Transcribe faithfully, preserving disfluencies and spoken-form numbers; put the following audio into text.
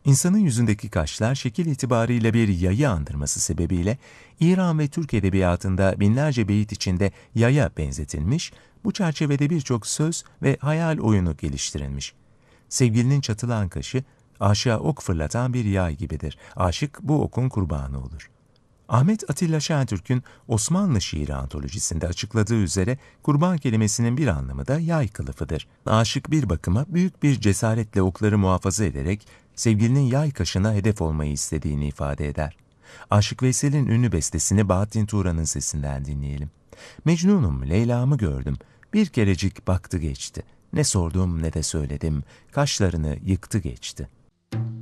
İnsanın yüzündeki kaşlar şekil itibarıyla bir yayı andırması sebebiyle İran ve Türk edebiyatında binlerce beyit içinde yaya benzetilmiş, bu çerçevede birçok söz ve hayal oyunu geliştirilmiş. Sevgilinin çatılan kaşı, aşığa ok fırlatan bir yay gibidir. Aşık bu okun kurbanı olur. Ahmet Atilla Şentürk'ün Osmanlı Şiiri Antolojisi'nde açıkladığı üzere kurban kelimesinin bir anlamı da yay kılıfıdır. Aşık bir bakıma büyük bir cesaretle okları muhafaza ederek sevgilinin yay kaşına hedef olmayı istediğini ifade eder. Aşık Veysel'in ünlü bestesini Bahattin Turan'ın sesinden dinleyelim. Mecnunum, Leyla'mı gördüm, bir kerecik baktı geçti. Ne sordum ne de söyledim, kaşlarını yıktı geçti.